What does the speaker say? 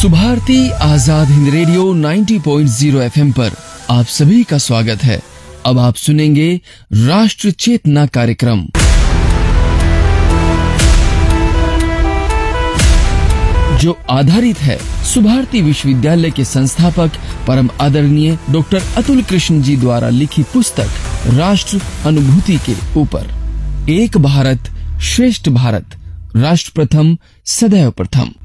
Subharti Azad Hind radio 90.0 FM पर आप सभी का स्वागत है। अब आप सुनेंगे राष्ट्र चेतना कार्यक्रम, जो आधारित है सुभारती विश्वविद्यालय के संस्थापक परम आदरणीय डॉक्टर अतुल कृष्ण जी द्वारा लिखी पुस्तक राष्ट्र अनुभूति के ऊपर। एक भारत श्रेष्ठ भारत, राष्ट्र प्रथम सदैव प्रथम।